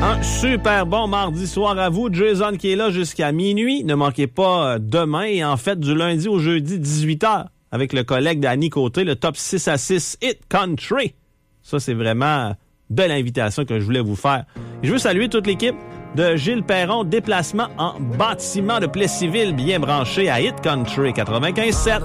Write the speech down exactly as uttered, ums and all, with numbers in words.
Un super bon mardi soir à vous. Jason qui est là jusqu'à minuit. Ne manquez pas demain et en fait du lundi au jeudi dix-huit heures avec le collègue d'Annie Côté, le top six à six Hit Country. Ça, c'est vraiment de l'invitation que je voulais vous faire. Je veux saluer toute l'équipe de Gilles Perron, déplacement en bâtiment de Plessisville, bien branché à Hit Country quatre-vingt-quinze sept.